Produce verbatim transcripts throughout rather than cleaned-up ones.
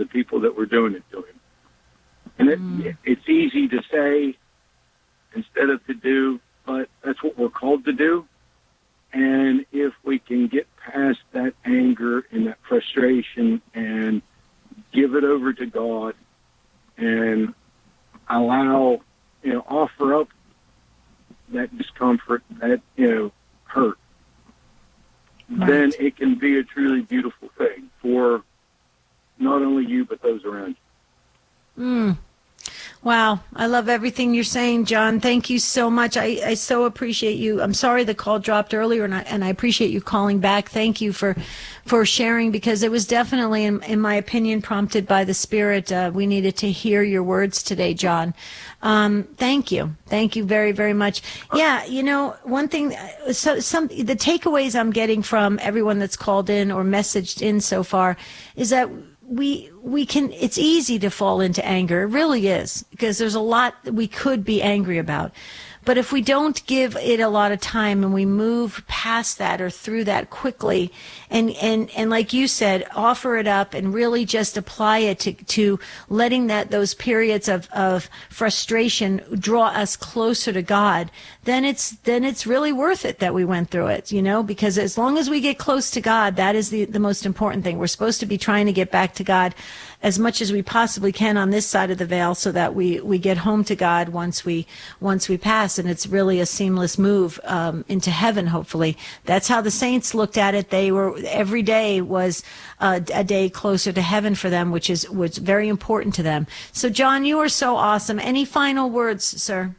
people that were doing it to him. And it, mm. it's easy to say instead of to do, but that's what we're called to do. And if we can get past that anger and that frustration and give it over to God and allow, you know, offer up that discomfort, that, you know, hurt, right. then it can be a truly beautiful thing for not only you, but those around you. Mm. Wow. I love everything you're saying, John. Thank you so much. I, I so appreciate you. I'm sorry the call dropped earlier, and I, and I appreciate you calling back. Thank you for, for sharing, because it was definitely, in, in my opinion, prompted by the Spirit. Uh, we needed to hear your words today, John. Um, thank you. Thank you very, very much. Yeah, you know, one thing, so some the takeaways I'm getting from everyone that's called in or messaged in so far is that we we can, it's easy to fall into anger. It really is, because there's a lot that we could be angry about. But if we don't give it a lot of time and we move past that or through that quickly, and, and, and like you said, offer it up and really just apply it to, to letting that, those periods of, of frustration draw us closer to God, then it's, then it's really worth it that we went through it, you know, because as long as we get close to God, that is the, the most important thing. We're supposed to be trying to get back to God as much as we possibly can on this side of the veil, so that we, we get home to God once we, once we pass. And it's really a seamless move, um, into heaven, hopefully. That's how the saints looked at it. They were, every day was uh, a day closer to heaven for them, which is, was very important to them. So John, you are so awesome. Any final words, sir?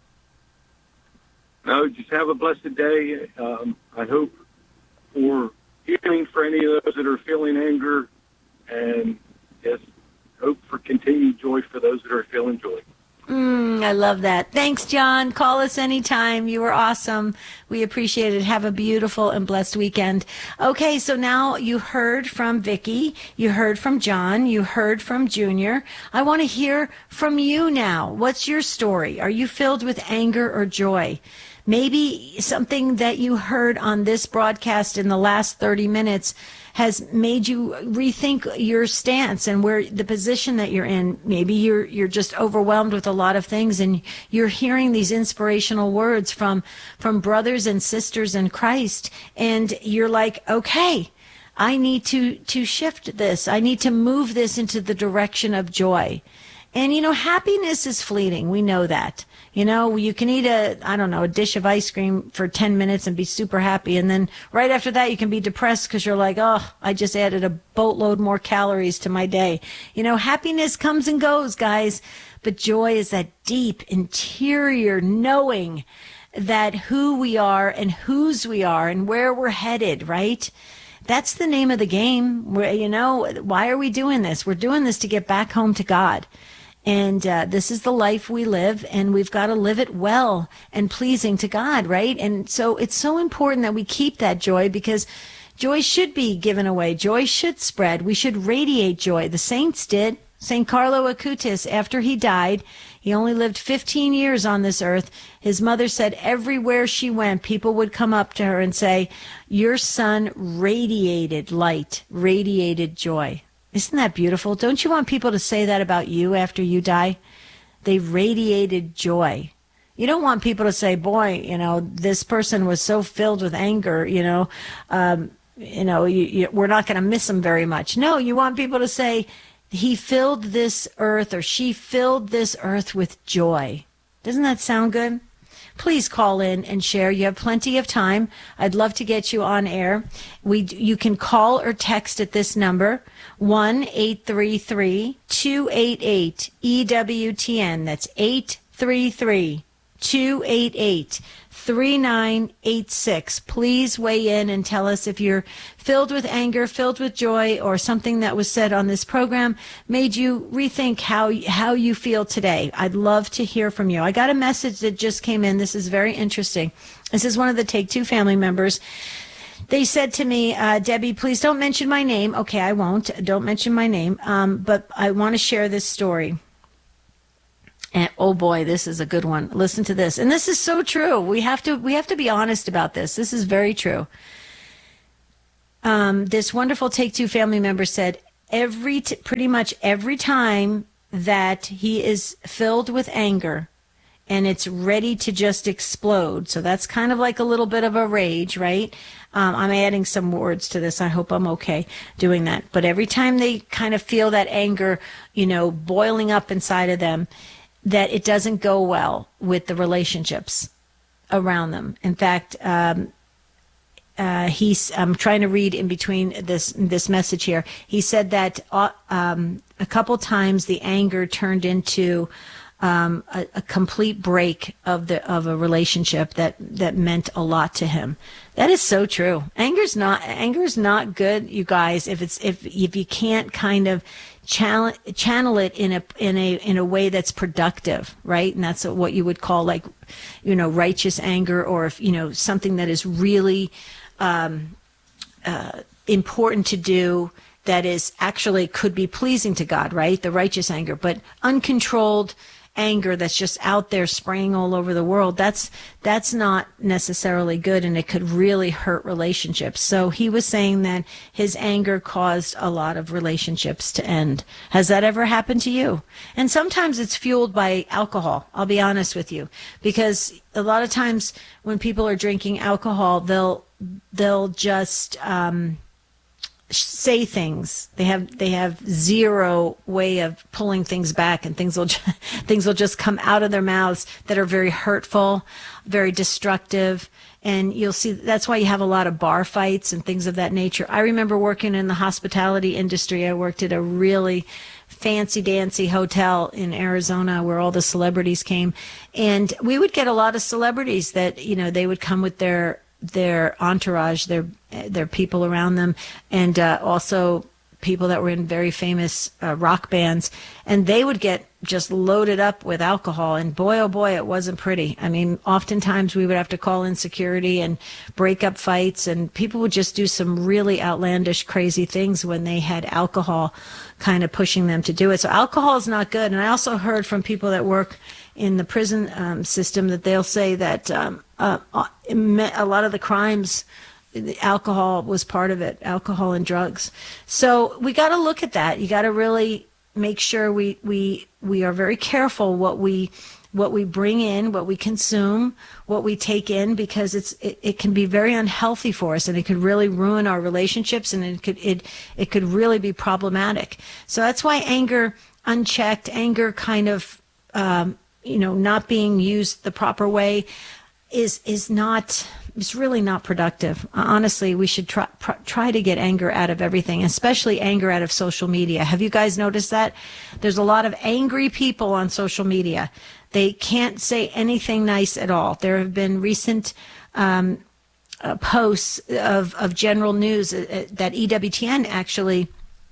No, just have a blessed day. Um, I hope for healing for any of those that are feeling anger, and yes, hope for continued joy for those that are feeling joy. Mm, I love that. Thanks, John. Call us anytime. You were awesome. We appreciate it. Have a beautiful and blessed weekend. Okay, so now you heard from Vicki. You heard from John. You heard from Junior. I want to hear from you now. What's your story? Are you filled with anger or joy? Maybe something that you heard on this broadcast in the last thirty minutes has made you rethink your stance and where the position that you're in. Maybe you're you're just overwhelmed with a lot of things, and you're hearing these inspirational words from from brothers and sisters in Christ, and you're like, okay, I need to to shift this. I need to move this into the direction of joy. And, you know, happiness is fleeting. We know that. You know, you can eat a, I don't know, a dish of ice cream for ten minutes and be super happy. And then right after that, you can be depressed because you're like, oh, I just added a boatload more calories to my day. You know, happiness comes and goes, guys. But joy is that deep interior knowing that who we are and whose we are and where we're headed, right? That's the name of the game. Where, you know, why are we doing this? We're doing this to get back home to God. And uh, this is the life we live, and we've got to live it well and pleasing to God, right? And so it's so important that we keep that joy, because joy should be given away. Joy should spread. We should radiate joy. The saints did. Saint Carlo Acutis, after he died, he only lived fifteen years on this earth. His mother said everywhere she went, people would come up to her and say, your son radiated light, radiated joy. Isn't that beautiful? Don't you want people to say that about you after you die? They radiated joy. You don't want people to say, boy, you know, this person was so filled with anger, you know, um, you know, you, you, we're not going to miss him very much. No, you want people to say, he filled this earth, or she filled this earth with joy. Doesn't that sound good? Please call in and share. You have plenty of time. I'd love to get you on air. We, you can call or text at this number, one eight three three, two eight eight, E W T N. That's eight three three, two eight eight, three nine eight six. Please weigh in and tell us if you're filled with anger, filled with joy, or something that was said on this program made you rethink how how you feel today. I'd love to hear from you. I got a message that just came in. This is very interesting. This is one of the Take Two family members. They said to me, uh, Debbie, please don't mention my name. Okay, I won't. Don't mention my name. Um, but I want to share this story. And oh boy, this is a good one. Listen to this. And this is so true. We have to we have to be honest about this. This is very true. Um, this wonderful Take Two family member said, every t- pretty much every time that he is filled with anger and it's ready to just explode. So that's kind of like a little bit of a rage, right? Um, I'm adding some words to this. I hope I'm okay doing that. But every time they kind of feel that anger, you know, boiling up inside of them, that it doesn't go well with the relationships around them. In fact, um, uh, he's, I'm trying to read in between this, this message here. He said that uh, um, a couple times the anger turned into Um, a, a complete break of the of a relationship that, that meant a lot to him. That is so true. Anger's not anger's not good, you guys. If it's if if you can't kind of channel channel it in a in a in a way that's productive, right? And that's what you would call, like, you know, righteous anger, or if you know something that is really um, uh, important to do, that is actually could be pleasing to God, right? The righteous anger, but uncontrolled anger that's just out there spraying all over the world, that's that's not necessarily good, and it could really hurt relationships. So he was saying that his anger caused a lot of relationships to end. Has that ever happened to you? And sometimes it's fueled by alcohol, I'll be honest with you, because a lot of times when people are drinking alcohol, they'll they'll just um say things. They have they have zero way of pulling things back, and things will things will just come out of their mouths that are very hurtful, very destructive. And you'll see that's why you have a lot of bar fights and things of that nature. I remember working in the hospitality industry. I worked at a really fancy dancy hotel in Arizona where all the celebrities came, and we would get a lot of celebrities that, you know, they would come with their their entourage, their their people around them, and uh, also people that were in very famous uh, rock bands, and they would get just loaded up with alcohol, and boy, oh boy, it wasn't pretty. I mean, oftentimes we would have to call in security and break up fights, and people would just do some really outlandish, crazy things when they had alcohol kind of pushing them to do it. So alcohol is not good. And I also heard from people that work in the prison um, system that they'll say that um, uh, a lot of the crimes, alcohol was part of it, alcohol and drugs. So we got to look at that. You got to really make sure we, we, we are very careful what we, what we bring in, what we consume, what we take in, because it's, it, it can be very unhealthy for us, and it could really ruin our relationships, and it could, it, it could really be problematic. So that's why anger unchecked, anger kind of, um, you know, not being used the proper way is, is not, it's really not productive. Honestly, we should try pr- try to get anger out of everything, especially anger out of social media. Have you guys noticed that? There's a lot of angry people on social media. They can't say anything nice at all. There have been recent um, uh, posts of, of general news uh, that E W T N actually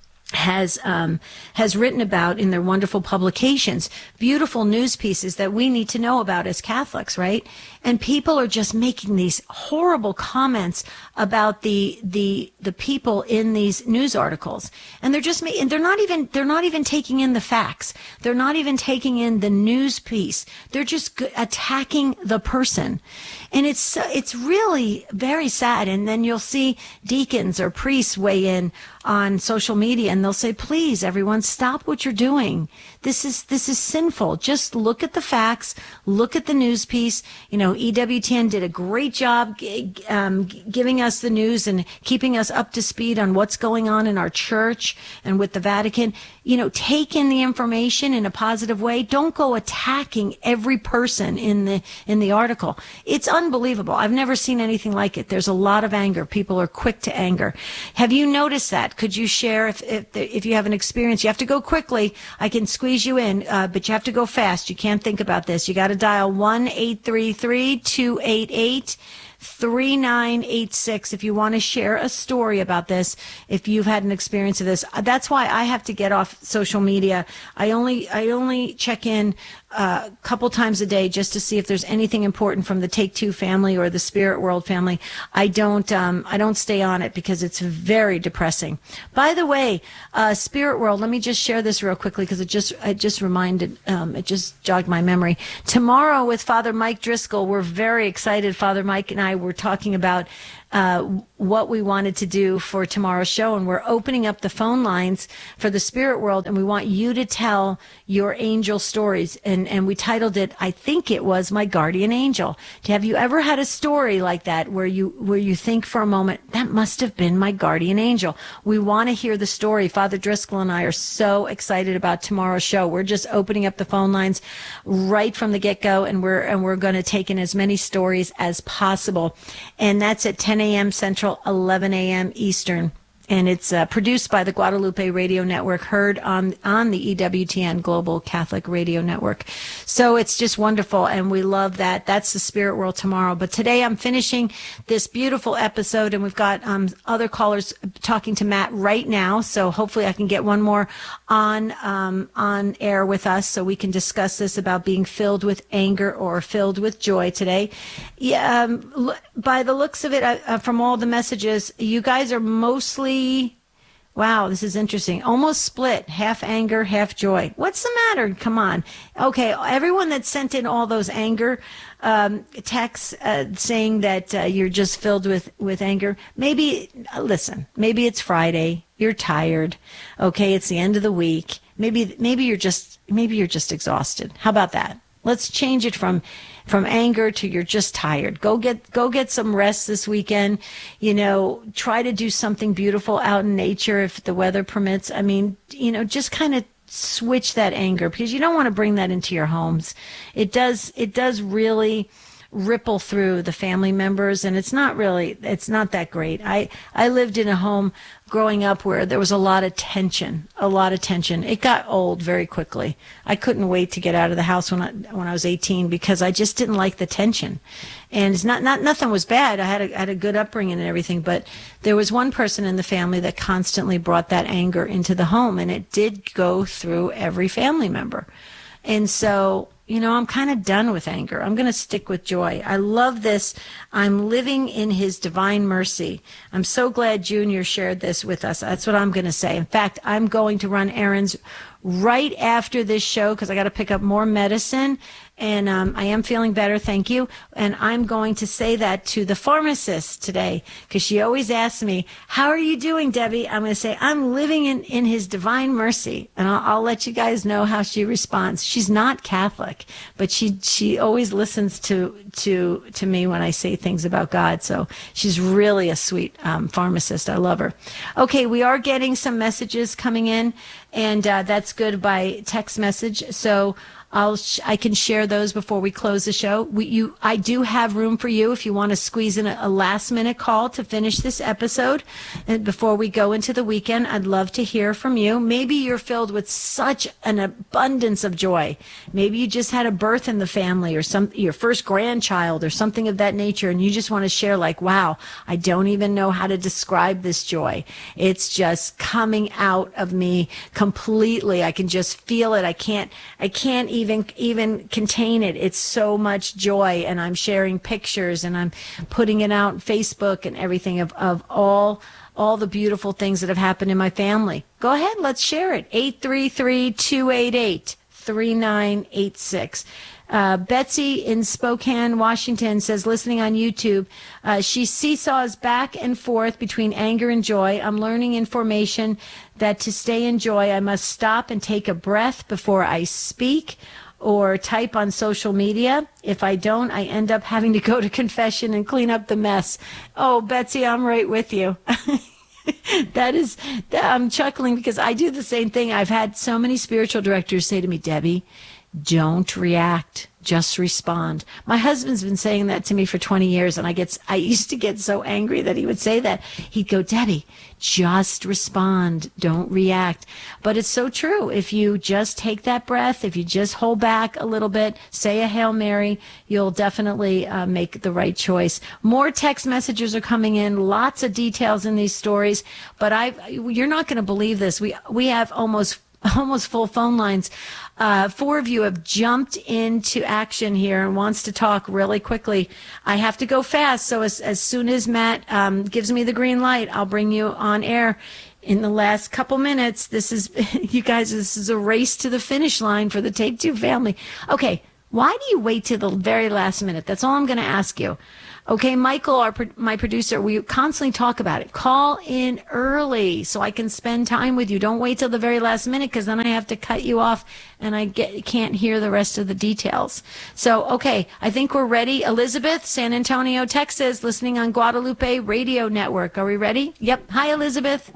has um, has written about in their wonderful publications, beautiful news pieces that we need to know about as Catholics, right? And people are just making these horrible comments about the the the people in these news articles, and they're just making, they're not even they're not even taking in the facts. They're not even taking in the news piece. They're just g- attacking the person, and it's it's really very sad. And then you'll see deacons or priests weigh in on social media, and they'll say, "Please, everyone, stop what you're doing. This is this is sinful. Just look at the facts. Look at the news piece." You know, E W T N did a great job um, giving us the news and keeping us up to speed on what's going on in our church and with the Vatican. You know, take in the information in a positive way. Don't go attacking every person in the in the article. It's unbelievable. I've never seen anything like it. There's a lot of anger. People are quick to anger. Have you noticed that? Could you share if if, if you have an experience? You have to go quickly. I can squeeze you in, uh, but you have to go fast. You can't think about this. You got to dial one eight three three two eight eight three nine eight six if you want to share a story about this, if you've had an experience of this. That's why I have to get off social media. I only I only check in a couple times a day just to see if there's anything important from the Take Two family or the Spirit World family. I don't um, I don't stay on it because it's very depressing. By the way, uh, Spirit World, let me just share this real quickly because it just it just reminded um, it just jogged my memory. Tomorrow with Father Mike Driscoll, we're very excited. Father Mike and I were talking about uh, what we wanted to do for tomorrow's show. And we're opening up the phone lines for the spirit world. And we want you to tell your angel stories. And, and we titled it, I think it was My Guardian Angel. Have you ever had a story like that where you, where you think for a moment, that must have been my guardian angel? We want to hear the story. Father Driscoll and I are so excited about tomorrow's show. We're just opening up the phone lines right from the get-go, and we're, and we're going to take in as many stories as possible. And that's at ten a.m. Central, eleven a.m. Eastern. And it's uh, produced by the Guadalupe Radio Network, heard on on the E W T N Global Catholic Radio Network. So it's just wonderful, and we love that. That's the spirit world tomorrow. But today I'm finishing this beautiful episode, and we've got um, other callers talking to Matt right now. So hopefully I can get one more on um, on air with us so we can discuss this about being filled with anger or filled with joy today. Yeah, um, by the looks of it, uh, from all the messages, you guys are mostly, wow, this is interesting, almost split, half anger, half joy. What's the matter? Come on. Okay, everyone that sent in all those anger um, texts uh, saying that uh, you're just filled with, with anger, maybe, uh, listen, maybe it's Friday, you're tired, okay, it's the end of the week, maybe maybe you're just maybe you're just exhausted. How about that? Let's change it from from anger to you're just tired. Go get go get some rest this weekend. You know, try to do something beautiful out in nature if the weather permits. I mean, you know, just kind of switch that anger, because you don't want to bring that into your homes. It does it does really ripple through the family members, and it's not really it's not that great. I I lived in a home growing up where there was a lot of tension, a lot of tension. It got old very quickly. I couldn't wait to get out of the house when I when I was eighteen, because I just didn't like the tension. And it's not not nothing was bad. I had a had a good upbringing and everything, but there was one person in the family that constantly brought that anger into the home, and it did go through every family member. And so, you know, I'm kind of done with anger. I'm going to stick with joy. I love this. I'm living in his divine mercy. I'm so glad Junior shared this with us. That's what I'm going to say. In fact, I'm going to run errands right after this show because I got to pick up more medicine. And um, I am feeling better, thank you. And I'm going to say that to the pharmacist today, because she always asks me, how are you doing, Debbie? I'm going to say, I'm living in, in his divine mercy. And I'll, I'll let you guys know how she responds. She's not Catholic, but she she always listens to to to me when I say things about God. So she's really a sweet um, pharmacist. I love her. Okay, we are getting some messages coming in, and uh, that's good by text message. So I'll sh- I can share those before we close the show. We, you, I do have room for you if you want to squeeze in a, a last-minute call to finish this episode. And before we go into the weekend, I'd love to hear from you. Maybe you're filled with such an abundance of joy. Maybe you just had a birth in the family, or some your first grandchild, or something of that nature, and you just want to share, like, wow, I don't even know how to describe this joy. It's just coming out of me completely. I can just feel it. I can't. I can't even. even even contain it. It's so much joy, and I'm sharing pictures, and I'm putting it out on Facebook and everything of, of all all the beautiful things that have happened in my family. Go ahead, let's share it. eight three three, two eight eight, three nine eight six. Uh, Betsy in Spokane, Washington says, listening on YouTube, uh, she seesaws back and forth between anger and joy. I'm learning information that to stay in joy, I must stop and take a breath before I speak or type on social media. If I don't, I end up having to go to confession and clean up the mess. Oh, Betsy, I'm right with you. That is, I'm chuckling because I do the same thing. I've had so many spiritual directors say to me, Debbie, don't react, just respond. My husband's been saying that to me for twenty years, and I get, I used to get so angry that he would say that. He'd go, Debbie, just respond, don't react. But it's so true. If you just take that breath, if you just hold back a little bit, say a Hail Mary, you'll definitely uh, make the right choice. More text messages are coming in, lots of details in these stories, but I, you're not going to believe this. We we have almost almost full phone lines. Uh, four of you have jumped into action here and wants to talk really quickly. I have to go fast, so as, as soon as Matt um, gives me the green light, I'll bring you on air in the last couple minutes. This is, you guys, this is a race to the finish line for the Take Two family. Okay, why do you wait till the very last minute? That's all I'm going to ask you. Okay, Michael, our my producer, we constantly talk about it. Call in early so I can spend time with you. Don't wait till the very last minute, because then I have to cut you off and I get can't hear the rest of the details. So, okay, I think we're ready. Elizabeth, San Antonio, Texas, listening on Guadalupe Radio Network. Are we ready? Yep. Hi, Elizabeth.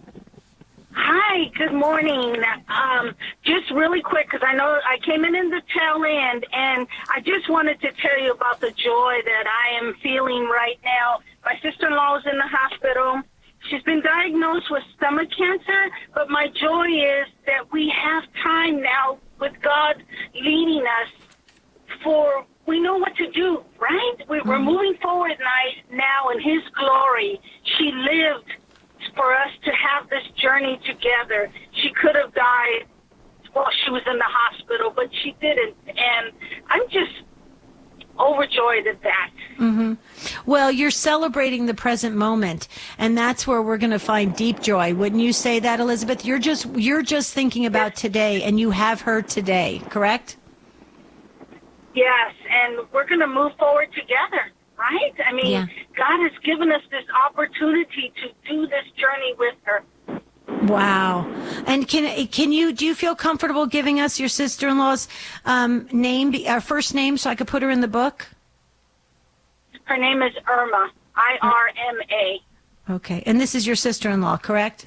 Hi, good morning. Um, just really quick, because I know I came in in the tail end, and I just wanted to tell you about the joy that I am feeling right now. My sister-in-law is in the hospital. She's been diagnosed with stomach cancer, but my joy is that we have time now with God leading us for, we know what to do, right? We, we're moving forward now in His glory. She lived for us to have this journey together. She could have died while she was in the hospital, but she didn't. And I'm just overjoyed at that. Mm-hmm. Well, you're celebrating the present moment, and that's where we're going to find deep joy. Wouldn't you say that, Elizabeth? You're just you're just thinking about today, and you have her today, correct? Yes, and we're going to move forward together. Right? I mean, yeah. God has given us this opportunity to do this journey with her. Wow. And can can you, do you feel comfortable giving us your sister-in-law's um, name, our first name, so I could put her in the book? Her name is Irma, I R M A. Okay. And this is your sister-in-law, correct?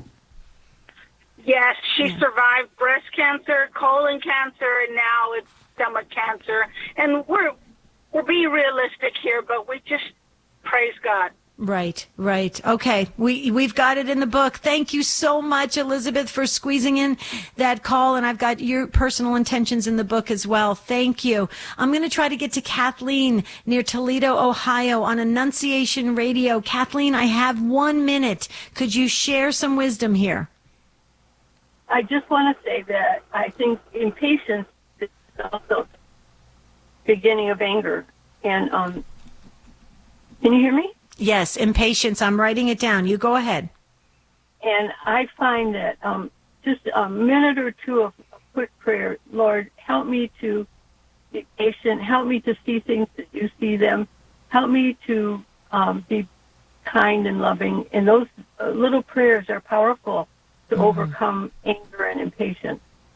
Yes, she yeah. survived breast cancer, colon cancer, and now it's stomach cancer. And we're We're being realistic here, but we just praise God. Right, right. Okay, we, we've got it in the book. Thank you so much, Elizabeth, for squeezing in that call, and I've got your personal intentions in the book as well. Thank you. I'm going to try to get to Kathleen near Toledo, Ohio, on Annunciation Radio. Kathleen, I have one minute. Could you share some wisdom here? I just want to say that I think impatience is also beginning of anger. And um, can you hear me? Yes, impatience. I'm writing it down. You go ahead. And I find that um, just a minute or two of quick prayer, Lord, help me to be patient. Help me to see things as you see them. Help me to um, be kind and loving. And those uh, little prayers are powerful to mm-hmm. overcome anger and impatience.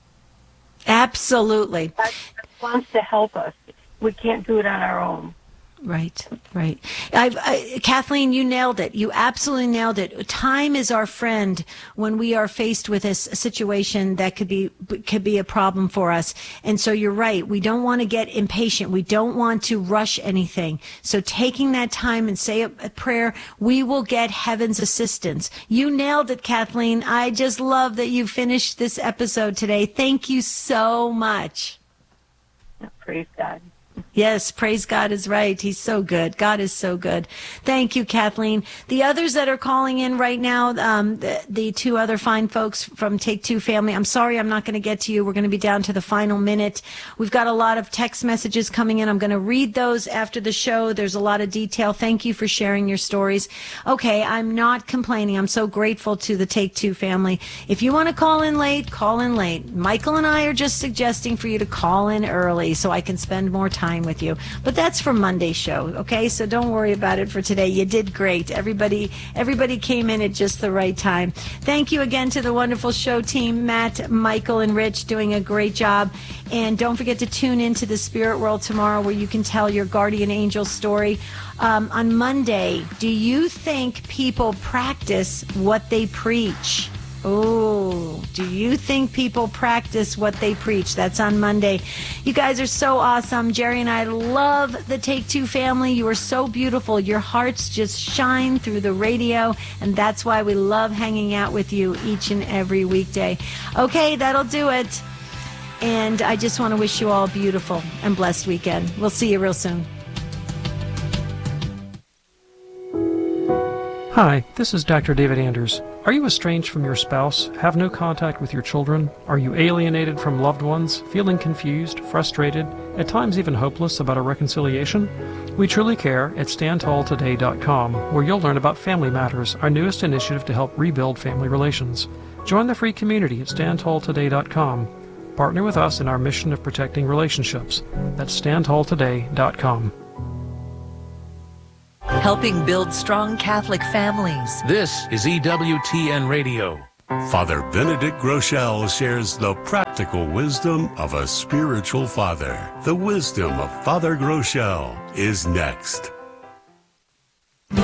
Absolutely. God wants to help us. We can't do it on our own. Right, right. I've, I, Kathleen, you nailed it. You absolutely nailed it. Time is our friend when we are faced with a, a situation that could be could be a problem for us. And so you're right. We don't want to get impatient. We don't want to rush anything. So taking that time and say a, a prayer, we will get heaven's assistance. You nailed it, Kathleen. I just love that you finished this episode today. Thank you so much. Praise God. Yes, praise God is right. He's so good. God is so good. Thank you, Kathleen. The others that are calling in right now, um, the, the two other fine folks from Take Two Family, I'm sorry I'm not going to get to you. We're going to be down to the final minute. We've got a lot of text messages coming in. I'm going to read those after the show. There's a lot of detail. Thank you for sharing your stories. Okay, I'm not complaining. I'm so grateful to the Take Two family. If you want to call in late, call in late. Michael and I are just suggesting for you to call in early so I can spend more time with you. But that's for Monday's show, okay? So don't worry about it for today. You did great. Everybody everybody came in at just the right time. Thank you again to the wonderful show team, Matt, Michael, and Rich, doing a great job. And don't forget to tune into the Spirit World tomorrow, where you can tell your guardian angel story. Um, on Monday, do you think people practice what they preach? Oh, do you think people practice what they preach? That's on Monday. You guys are so awesome. Jerry and I love the Take Two family. You are so beautiful. Your hearts just shine through the radio, and that's why we love hanging out with you each and every weekday. Okay, that'll do it. And I just want to wish you all a beautiful and blessed weekend. We'll see you real soon. Hi, this is Doctor David Anders. Are you estranged from your spouse, have no contact with your children? Are you alienated from loved ones, feeling confused, frustrated, at times even hopeless about a reconciliation? We truly care at stand tall today dot com, where you'll learn about Family Matters, our newest initiative to help rebuild family relations. Join the free community at stand tall today dot com. Partner with us in our mission of protecting relationships. That's stand tall today dot com. helping build strong Catholic families. This is E W T N Radio. Father Benedict Groeschel shares the practical wisdom of a spiritual father. The wisdom of Father Groeschel is next. The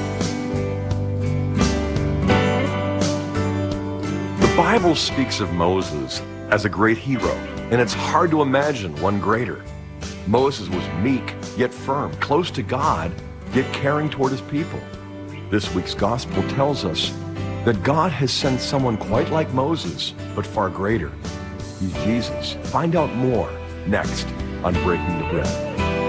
Bible speaks of Moses as a great hero, and it's hard to imagine one greater. Moses was meek, yet firm, close to God, yet caring toward his people. This week's gospel tells us that God has sent someone quite like Moses, but far greater. He's Jesus. Find out more next on Breaking the Bread.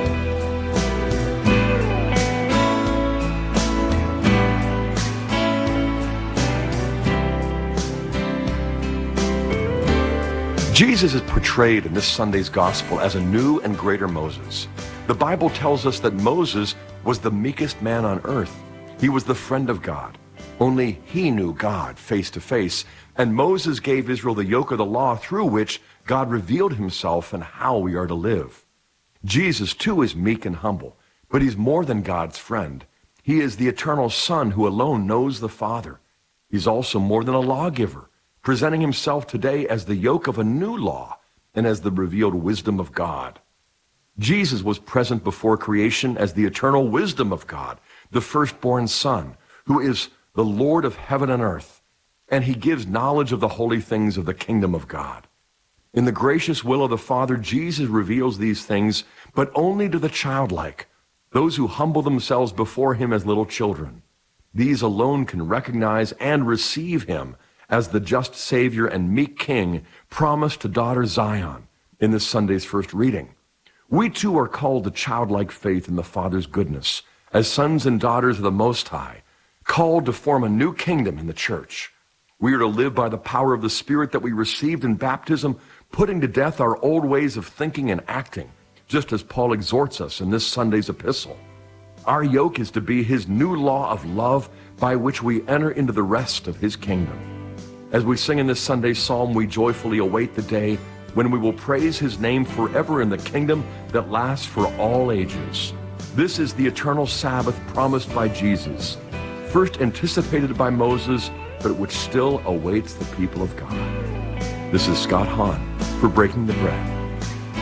Jesus is portrayed in this Sunday's gospel as a new and greater Moses. The Bible tells us that Moses was the meekest man on earth. He was the friend of God. Only he knew God face to face, and Moses gave Israel the yoke of the law through which God revealed himself and how we are to live. Jesus, too, is meek and humble, but he's more than God's friend. He is the eternal Son who alone knows the Father. He's also more than a lawgiver, presenting himself today as the yoke of a new law and as the revealed wisdom of God. Jesus was present before creation as the eternal wisdom of God, the firstborn Son, who is the Lord of heaven and earth, and he gives knowledge of the holy things of the kingdom of God. In the gracious will of the Father, Jesus reveals these things, but only to the childlike, those who humble themselves before him as little children. These alone can recognize and receive him as the just Savior and meek King promised to daughter Zion in this Sunday's first reading. We too are called to childlike faith in the Father's goodness, as sons and daughters of the Most High, called to form a new kingdom in the church. We are to live by the power of the Spirit that we received in baptism, putting to death our old ways of thinking and acting, just as Paul exhorts us in this Sunday's epistle. Our yoke is to be his new law of love by which we enter into the rest of his kingdom. As we sing in this Sunday psalm, we joyfully await the day when we will praise his name forever in the kingdom that lasts for all ages. This is the eternal Sabbath promised by Jesus, first anticipated by Moses, but which still awaits the people of God. This is Scott Hahn for Breaking the Bread.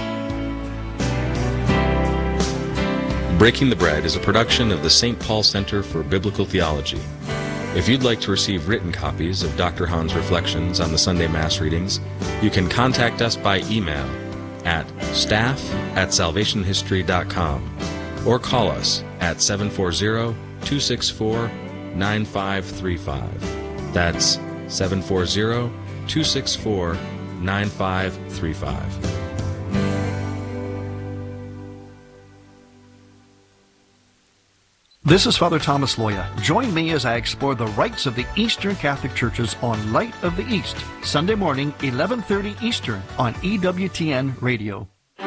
Breaking the Bread is a production of the Saint Paul Center for Biblical Theology. If you'd like to receive written copies of Doctor Hahn's reflections on the Sunday Mass readings, you can contact us by email at staff at salvation history dot com or call us at seven four zero, two six four, nine five three five. That's seven four zero, two six four, nine five three five. This is Father Thomas Loya. Join me as I explore the rites of the Eastern Catholic Churches on Light of the East, Sunday morning, eleven thirty Eastern on E W T N Radio.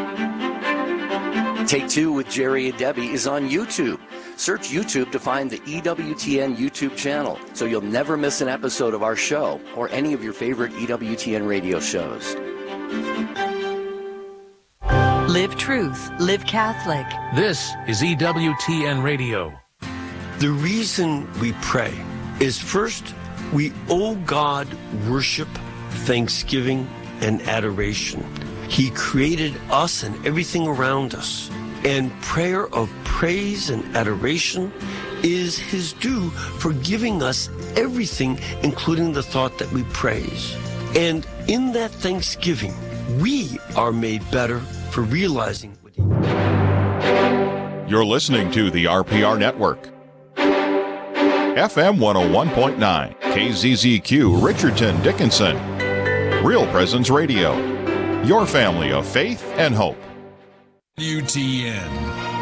Take Two with Jerry and Debbie is on YouTube. Search YouTube to find the E W T N YouTube channel so you'll never miss an episode of our show or any of your favorite E W T N radio shows. Live truth, live Catholic. This is E W T N Radio. The reason we pray is first, we owe God worship, thanksgiving, and adoration. He created us and everything around us. And prayer of praise and adoration is his due for giving us everything, including the thought that we praise. And in that thanksgiving, we are made better for realizing what he... You're listening to the R P R Network. F M one oh one point nine, K Z Z Q, Richardson, Dickinson. Real Presence Radio. Your family of faith and hope. U T N.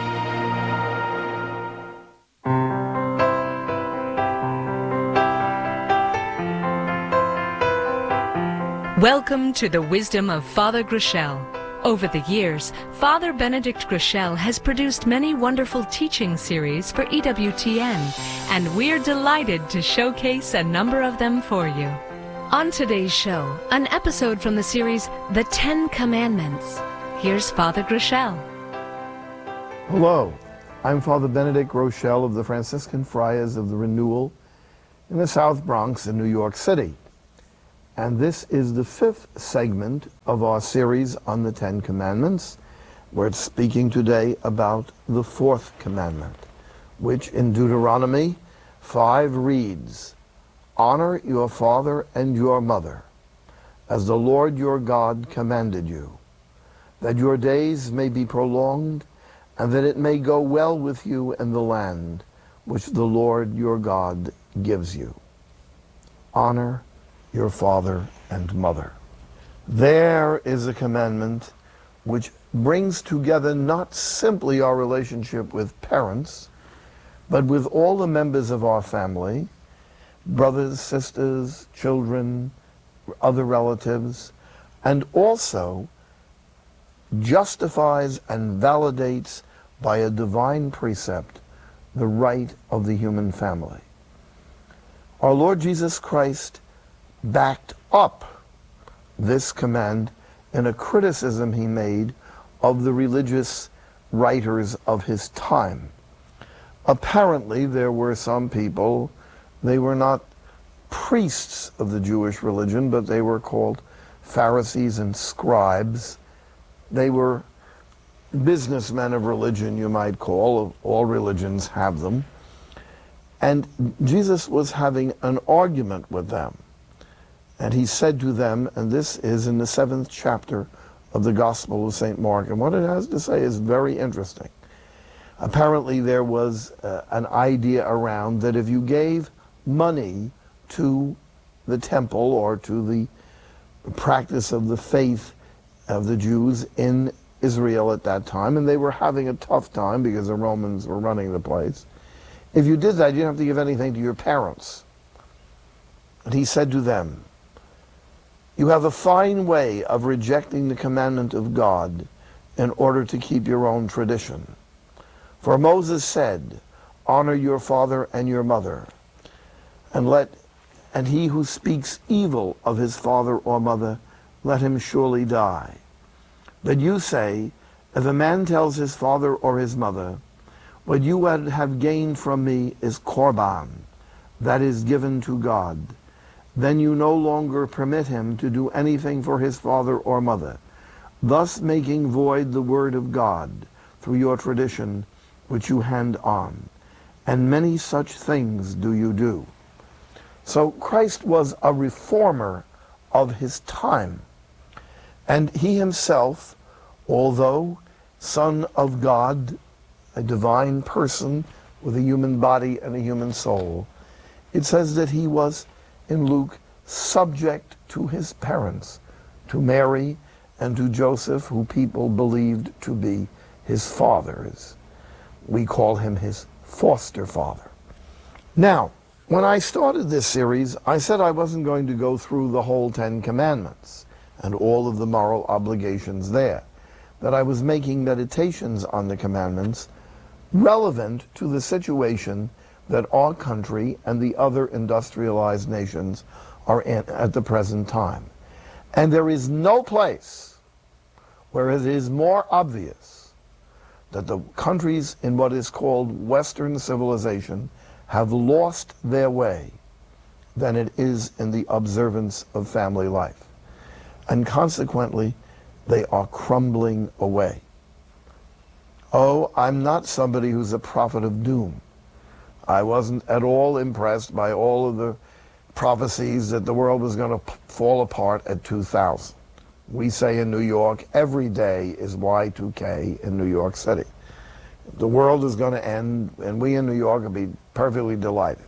Welcome to the wisdom of Father Groeschel. Over the years, Father Benedict Groeschel has produced many wonderful teaching series for E W T N, and we're delighted to showcase a number of them for you. On today's show, an episode from the series The Ten Commandments. Here's Father Groeschel. Hello, I'm Father Benedict Groeschel of the Franciscan Friars of the Renewal in the South Bronx in New York City. And this is the fifth segment of our series on the Ten Commandments. We're speaking today about the fourth commandment, which in Deuteronomy five reads, "Honor your father and your mother, as the Lord your God commanded you, that your days may be prolonged, and that it may go well with you in the land which the Lord your God gives you." Honor your father and mother. There is a commandment which brings together not simply our relationship with parents, but with all the members of our family, brothers, sisters, children, other relatives, and also justifies and validates by a divine precept the right of the human family. Our Lord Jesus Christ backed up this command in a criticism he made of the religious writers of his time. Apparently, there were some people, they were not priests of the Jewish religion, but they were called Pharisees and scribes. They were businessmen of religion, you might call. All religions have them. And Jesus was having an argument with them. And he said to them, and this is in the seventh chapter of the Gospel of Saint Mark, and what it has to say is very interesting. Apparently there was uh, an idea around that if you gave money to the temple or to the practice of the faith of the Jews in Israel at that time, and they were having a tough time because the Romans were running the place. If you did that, you didn't have to give anything to your parents. And he said to them, "You have a fine way of rejecting the commandment of God in order to keep your own tradition. For Moses said, 'Honor your father and your mother,' and let and he who speaks evil of his father or mother, let him surely die. But you say, if a man tells his father or his mother, 'What you would have gained from me is korban,' that is given to God, then you no longer permit him to do anything for his father or mother, thus making void the word of God through your tradition which you hand on. And many such things do you do." So Christ was a reformer of his time. And he himself, although Son of God, a divine person with a human body and a human soul, it says that he was, in Luke, subject to his parents, to Mary and to Joseph, who people believed to be his fathers. We call him his foster father. Now, when I started this series, I said I wasn't going to go through the whole Ten Commandments and all of the moral obligations there, that I was making meditations on the commandments relevant to the situation that our country and the other industrialized nations are in at the present time. And there is no place where it is more obvious that the countries in what is called Western civilization have lost their way than it is in the observance of family life. And consequently, they are crumbling away. Oh, I'm not somebody who's a prophet of doom. I wasn't at all impressed by all of the prophecies that the world was going to fall apart at two thousand. We say in New York, every day is Y two K in New York City. The world is going to end, and we in New York will be perfectly delighted.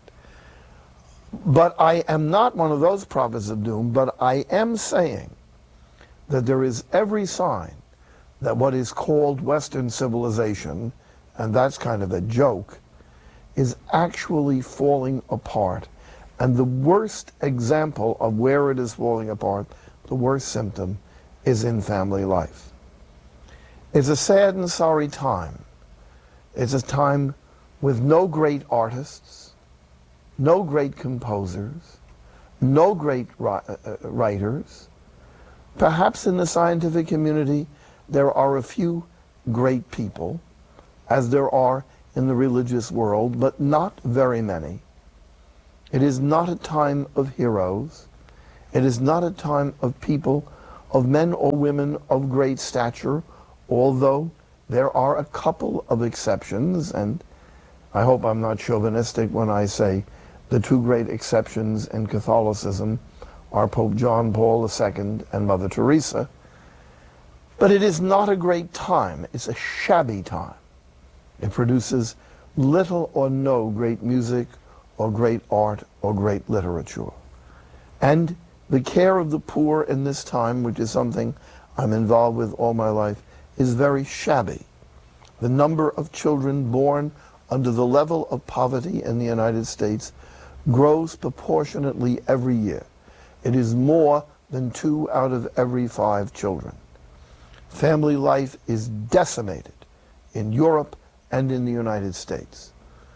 But I am not one of those prophets of doom, but I am saying that there is every sign that what is called Western civilization, and that's kind of a joke, is actually falling apart. And the worst example of where it is falling apart, the worst symptom, is in family life. It's a sad and sorry time. It's a time with no great artists, no great composers, no great writers. Perhaps in the scientific community there are a few great people, as there are in the religious world, but not very many. It is not a time of heroes. It is not a time of people, of men or women of great stature, although there are a couple of exceptions, and I hope I'm not chauvinistic when I say the two great exceptions in Catholicism are Pope John Paul the Second and Mother Teresa. But it is not a great time. It's a shabby time. It produces little or no great music or great art or great literature. And the care of the poor in this time, which is something I'm involved with all my life, is very shabby. The number of children born under the level of poverty in the United States grows proportionately every year. It is more than two out of every five children. Family life is decimated in Europe and in the United States.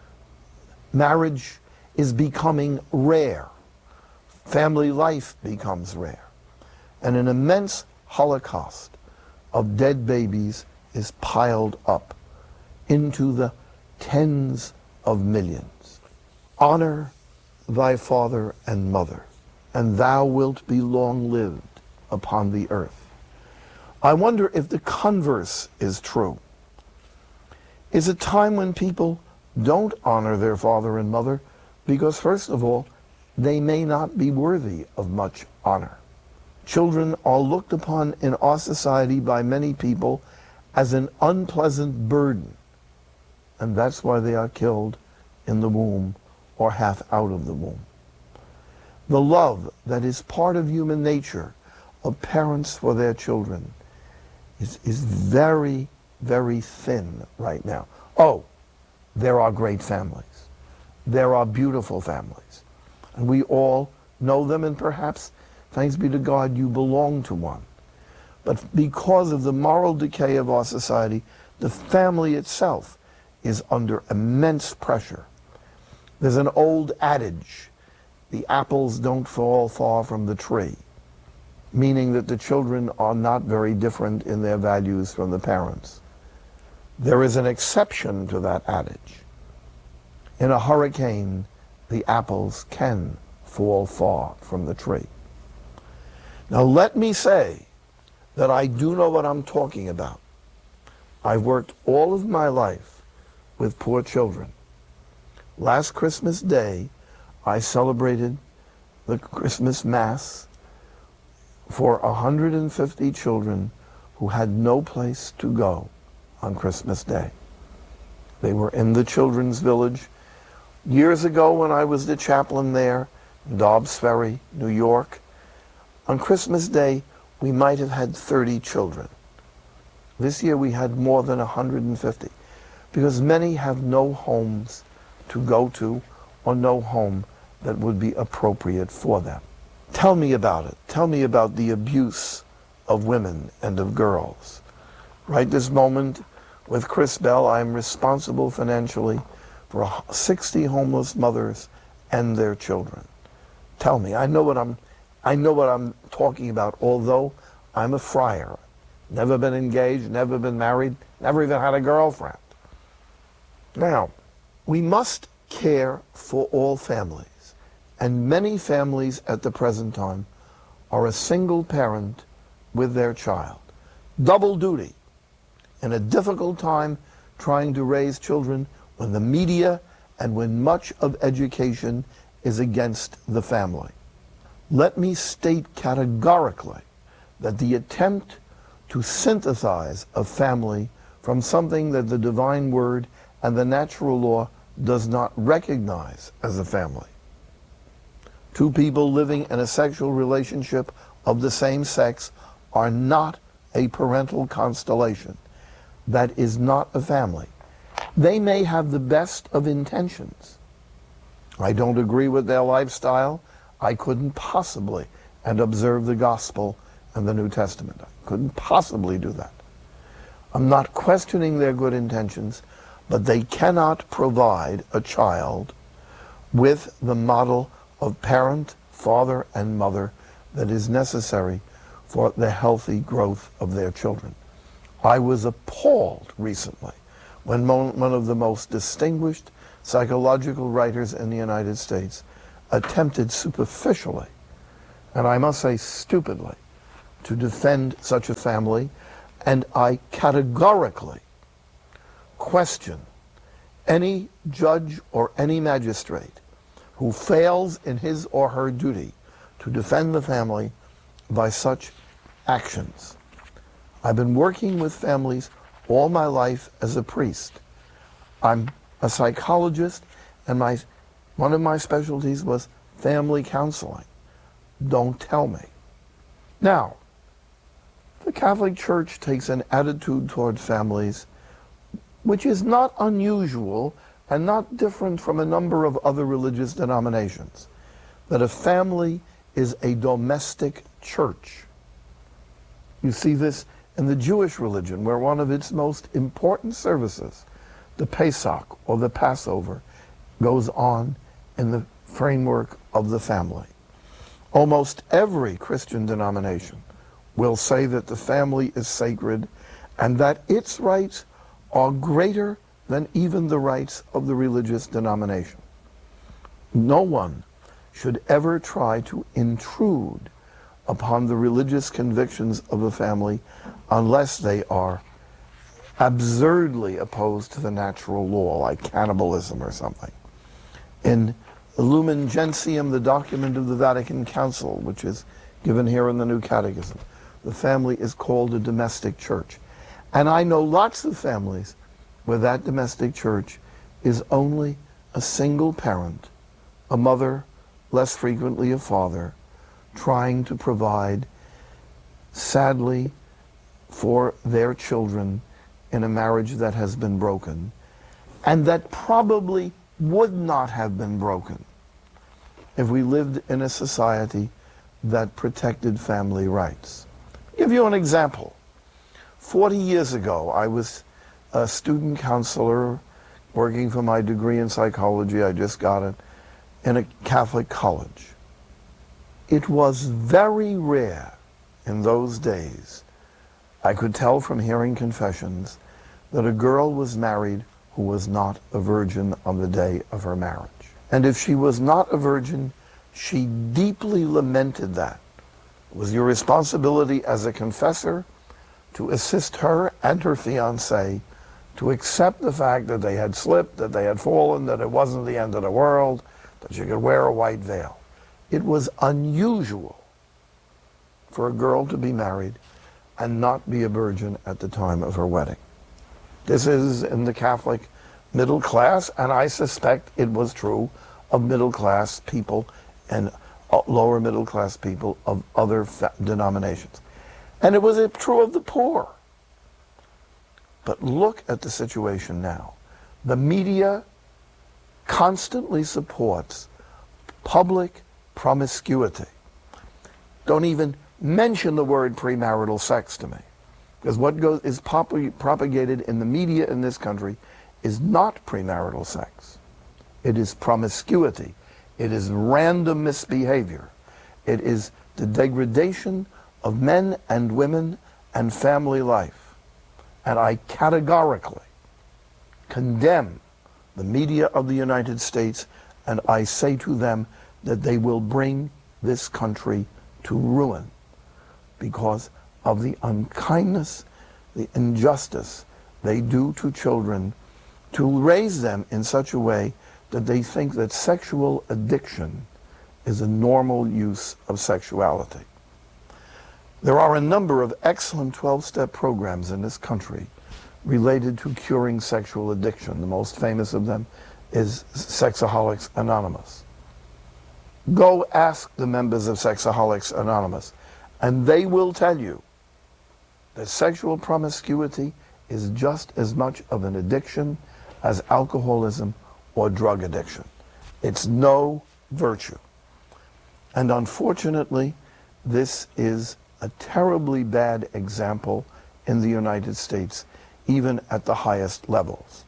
Marriage is becoming rare. Family life becomes rare. And an immense holocaust of dead babies is piled up into the tens of millions. Honor thy father and mother, and thou wilt be long-lived upon the earth. I wonder if the converse is true. Is a time when people don't honor their father and mother because, first of all, they may not be worthy of much honor. Children are looked upon in our society by many people as an unpleasant burden, and that's why they are killed in the womb or half out of the womb. The love that is part of human nature of parents for their children is, is very, very thin right now. Oh, there are great families. There are beautiful families. And we all know them, and perhaps, thanks be to God, you belong to one. But because of the moral decay of our society, the family itself is under immense pressure. There's an old adage, the apples don't fall far from the tree, meaning that the children are not very different in their values from the parents. There is an exception to that adage. In a hurricane, the apples can fall far from the tree. Now let me say that I do know what I'm talking about. I've worked all of my life with poor children. Last Christmas Day, I celebrated the Christmas Mass for one hundred fifty children who had no place to go on Christmas Day. They were in the Children's Village. Years ago, when I was the chaplain there, in Dobbs Ferry, New York, on Christmas Day, we might have had thirty children. This year we had more than one hundred fifty, because many have no homes to go to or no home that would be appropriate for them. Tell me about it. Tell me about the abuse of women and of girls. Right this moment, with Chris Bell, I'm responsible financially for sixty homeless mothers and their children. Tell me, I know what I'm, I know what I'm talking about, although I'm a friar. Never been engaged, never been married, never even had a girlfriend. Now, we must care for all families, and many families at the present time are a single parent with their child. Double duty in a difficult time trying to raise children when the media and when much of education is against the family. Let me state categorically that the attempt to synthesize a family from something that the divine word and the natural law does not recognize as a family. Two people living in a sexual relationship of the same sex are not a parental constellation. That is not a family. They may have the best of intentions. I don't agree with their lifestyle. I couldn't possibly and observe the gospel and the New Testament. I couldn't possibly do that. I'm not questioning their good intentions, but they cannot provide a child with the model of parent, father, and mother that is necessary for the healthy growth of their children. I was appalled recently when mo- one of the most distinguished psychological writers in the United States attempted superficially, and I must say stupidly, to defend such a family, and I categorically question any judge or any magistrate who fails in his or her duty to defend the family by such actions. I've been working with families all my life as a priest. I'm a psychologist, and my one of my specialties was family counseling. Don't tell me. Now, the Catholic Church takes an attitude toward families which is not unusual and not different from a number of other religious denominations, that a family is a domestic church. You see this in the Jewish religion, where one of its most important services, the Pesach or the Passover, goes on in the framework of the family. Almost every Christian denomination will say that the family is sacred and that its rights are greater than even the rights of the religious denomination. No one should ever try to intrude upon the religious convictions of a family unless they are absurdly opposed to the natural law, like cannibalism or something. In Lumen Gentium, the document of the Vatican Council, which is given here in the New Catechism, the family is called a domestic church. And I know lots of families where that domestic church is only a single parent, a mother, less frequently a father, trying to provide, sadly, for their children in a marriage that has been broken, and that probably would not have been broken if we lived in a society that protected family rights. I'll give you an example. Forty years ago, I was a student counselor working for my degree in psychology. I just got it in a Catholic college. It was very rare in those days, I could tell from hearing confessions, that a girl was married who was not a virgin on the day of her marriage. And if she was not a virgin, she deeply lamented that. It was your responsibility as a confessor to assist her and her fiancé to accept the fact that they had slipped, that they had fallen, that it wasn't the end of the world, that she could wear a white veil. It was unusual for a girl to be married and not be a virgin at the time of her wedding. This is in the Catholic middle class, and I suspect it was true of middle class people and lower middle class people of other fa- denominations. And it was true of the poor. But look at the situation now. The media constantly supports public promiscuity. Don't even mention the word premarital sex to me, because what goes is pop- propagated in the media in this country is not premarital sex. It is promiscuity. It is random misbehavior. It is the degradation of men and women and family life. And I categorically condemn the media of the United States, and I say to them that they will bring this country to ruin because of the unkindness, the injustice they do to children, to raise them in such a way that they think that sexual addiction is a normal use of sexuality. There are a number of excellent twelve-step programs in this country related to curing sexual addiction. The most famous of them is Sexaholics Anonymous. Go ask the members of Sexaholics Anonymous, and they will tell you that sexual promiscuity is just as much of an addiction as alcoholism or drug addiction. It's no virtue. And unfortunately, this is a terribly bad example in the United States, even at the highest levels.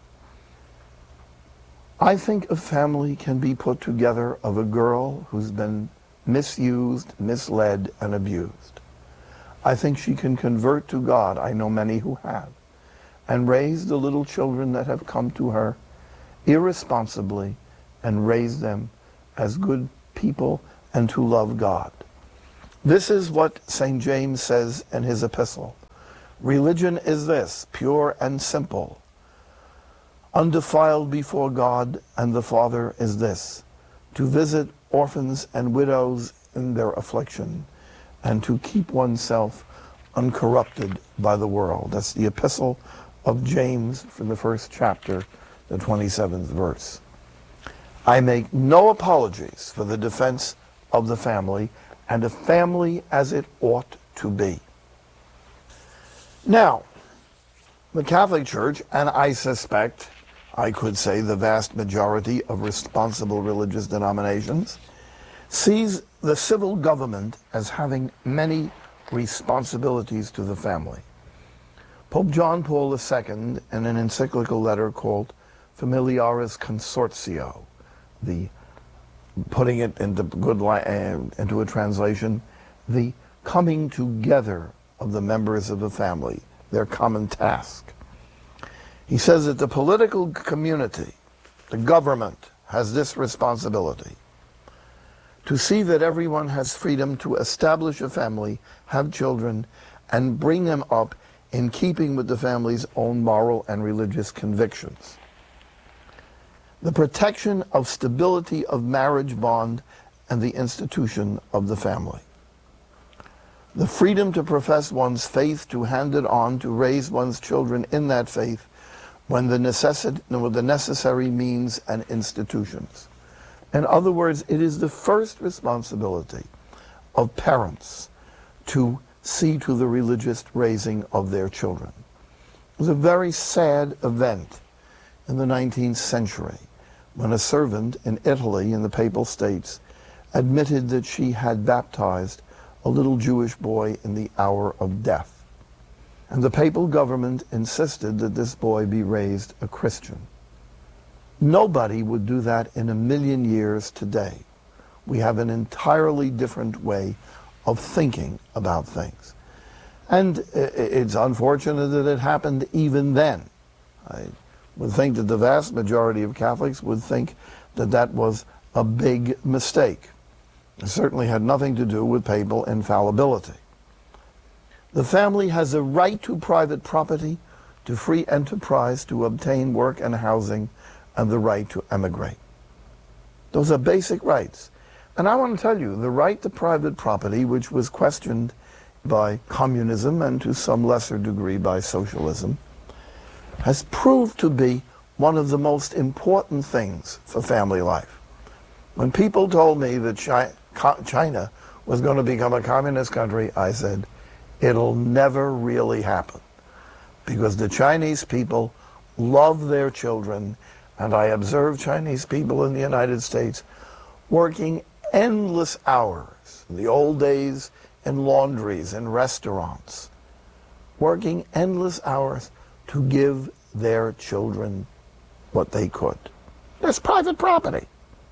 I think a family can be put together of a girl who's been misused, misled, and abused. I think she can convert to God. I know many who have. and raise the little children that have come to her irresponsibly and raise them as good people and to love God. This is what Saint James says in his epistle. Religion is this, pure and simple, undefiled before God and the Father is this, to visit orphans and widows in their affliction, and to keep oneself uncorrupted by the world. That's the epistle of James from the first chapter, the twenty-seventh verse. I make no apologies for the defense of the family, and a family as it ought to be. Now, the Catholic Church, and I suspect, I could say the vast majority of responsible religious denominations, sees the civil government as having many responsibilities to the family. Pope John Paul the Second, in an encyclical letter called Familiaris Consortio, the putting it into good li- uh, into a translation, the coming together of the members of a family, their common task. He says that the political community, the government, has this responsibility: to see that everyone has freedom to establish a family, have children, and bring them up in keeping with the family's own moral and religious convictions. The protection of stability of marriage bond and the institution of the family. The freedom to profess one's faith, to hand it on, to raise one's children in that faith when the, necessi- with the necessary means and institutions. In other words, it is the first responsibility of parents to see to the religious raising of their children. It was a very sad event in the nineteenth century when a servant in Italy, in the Papal States, admitted that she had baptized a little Jewish boy in the hour of death. And the papal government insisted that this boy be raised a Christian. Nobody would do that in a million years today. We have an entirely different way of thinking about things. And it's unfortunate that it happened even then. I would think that the vast majority of Catholics would think that that was a big mistake. It certainly had nothing to do with papal infallibility. The family has a right to private property, to free enterprise, to obtain work and housing, and the right to emigrate. Those are basic rights. And I want to tell you, the right to private property, which was questioned by communism and to some lesser degree by socialism, has proved to be one of the most important things for family life. When people told me that China was going to become a communist country, I said, it'll never really happen, because the Chinese people love their children, and I observe Chinese people in the United States working endless hours, in the old days in laundries and restaurants, working endless hours to give their children what they could. That's private property.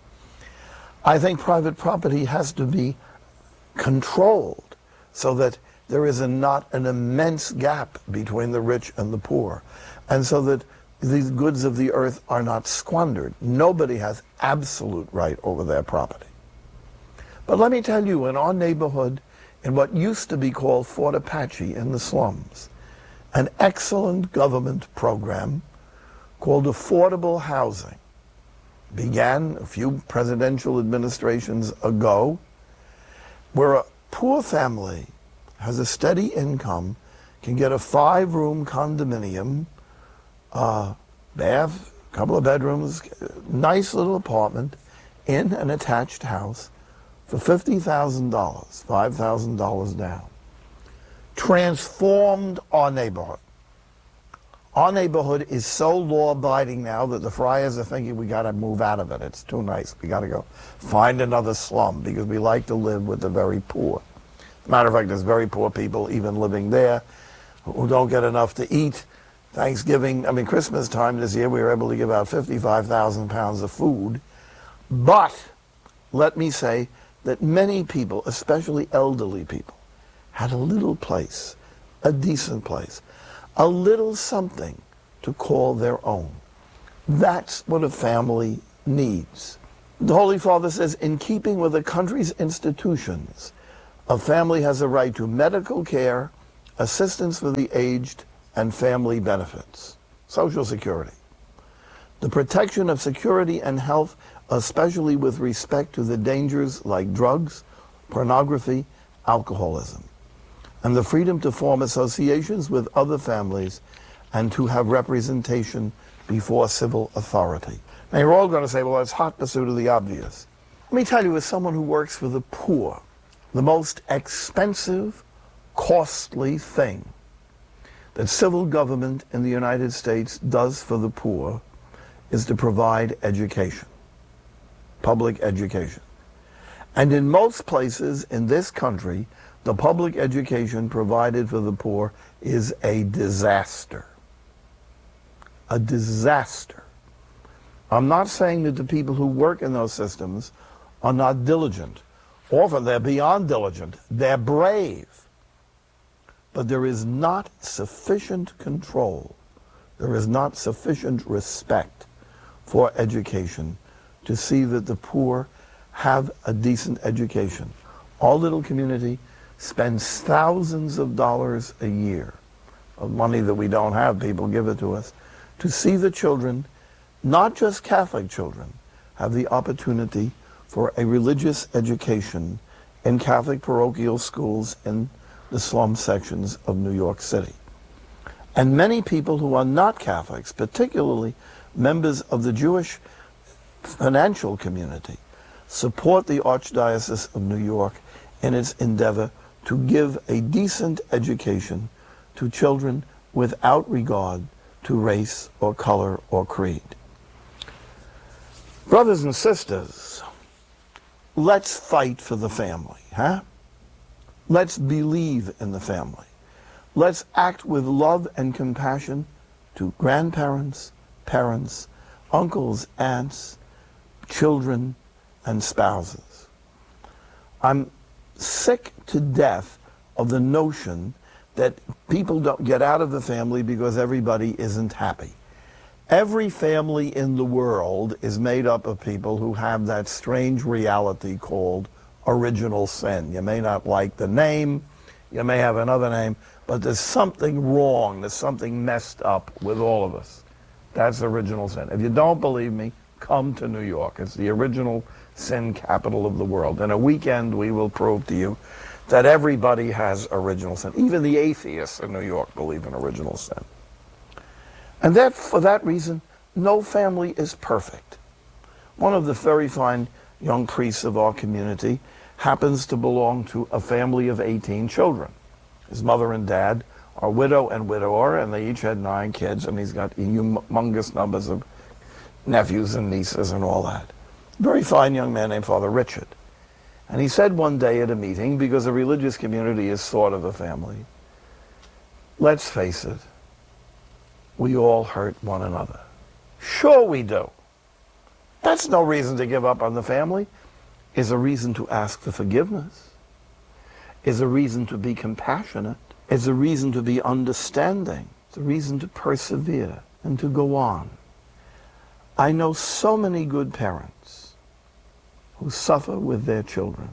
I think private property has to be controlled so that there is a, not an immense gap between the rich and the poor, and so that these goods of the earth are not squandered. Nobody has absolute right over their property. But let me tell you, in our neighborhood, in what used to be called Fort Apache in the slums, an excellent government program called affordable housing began a few presidential administrations ago, where a poor family has a steady income, can get a five-room condominium, uh, bath, couple of bedrooms, nice little apartment in an attached house for fifty thousand dollars, five thousand dollars down. Transformed our neighborhood. Our neighborhood is so law-abiding now that the friars are thinking we got to move out of it. It's too nice. We got to go find another slum because we like to live with the very poor. As a matter of fact, there's very poor people even living there who don't get enough to eat. Thanksgiving, I mean, Christmas time this year, we were able to give out fifty-five thousand pounds of food. But let me say that many people, especially elderly people, had a little place, a decent place, a little something to call their own. That's what a family needs. The Holy Father says, in keeping with the country's institutions, a family has a right to medical care, assistance for the aged, and family benefits, Social Security. The protection of security and health, especially with respect to the dangers like drugs, pornography, alcoholism, and the freedom to form associations with other families and to have representation before civil authority. Now you're all going to say, well, that's hot pursuit of the obvious. Let me tell you, as someone who works for the poor, the most expensive, costly thing that civil government in the United States does for the poor is to provide education, public education. And in most places in this country, the public education provided for the poor is a disaster. A disaster. I'm not saying that the people who work in those systems are not diligent. Often they're beyond diligent. They're brave. But there is not sufficient control. There is not sufficient respect for education to see that the poor have a decent education. Our little community spends thousands of dollars a year of money that we don't have, people give it to us, to see the children, not just Catholic children, have the opportunity for a religious education in Catholic parochial schools in the slum sections of New York City. And many people who are not Catholics, particularly members of the Jewish financial community, support the Archdiocese of New York in its endeavor to give a decent education to children without regard to race or color or creed. Brothers and sisters, let's fight for the family, huh? Let's believe in the family. Let's act with love and compassion to grandparents, parents, uncles, aunts, children, and spouses. I'm sick to death of the notion that people don't get out of the family because everybody isn't happy. Every family in the world is made up of people who have that strange reality called original sin. You may not like the name, you may have another name, but there's something wrong, there's something messed up with all of us. That's original sin. If you don't believe me, come to New York. It's the original sin capital of the world. In a weekend, we will prove to you that everybody has original sin. Even the atheists in New York believe in original sin. And that, for that reason, no family is perfect. One of the very fine young priests of our community happens to belong to a family of eighteen children. His mother and dad are widow and widower, and they each had nine kids, and he's got humongous numbers of nephews and nieces and all that. Very fine young man named Father Richard. And he said one day at a meeting, because a religious community is sort of a family, let's face it, we all hurt one another. Sure we do. That's no reason to give up on the family. Is a reason to ask for forgiveness. Is a reason to be compassionate. Is a reason to be understanding. It's a reason to persevere and to go on. I know so many good parents who suffer with their children.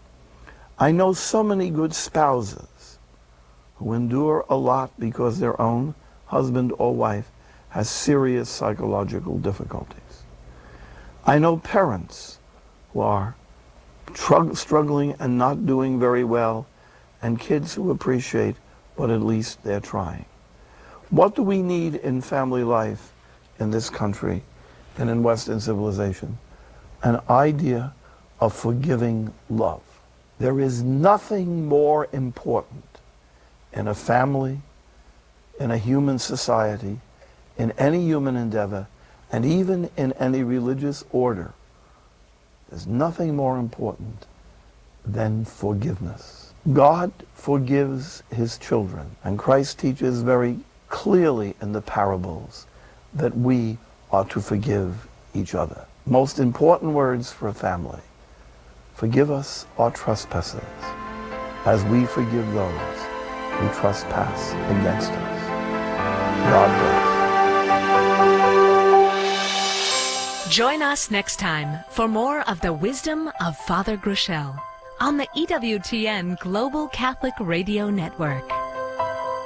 I know so many good spouses who endure a lot because their own husband or wife has serious psychological difficulties. I know parents who are tr- struggling and not doing very well, and kids who appreciate, but at least they're trying. What do we need in family life in this country and in Western civilization? An idea of forgiving love. There is nothing more important in a family, in a human society, in any human endeavor, and even in any religious order. There's nothing more important than forgiveness. God forgives his children, and Christ teaches very clearly in the parables that we are to forgive each other. Most important words for a family. Forgive us our trespasses, as we forgive those who trespass against us. God bless. Join us next time for more of the wisdom of Father Groeschel on the E W T N Global Catholic Radio Network.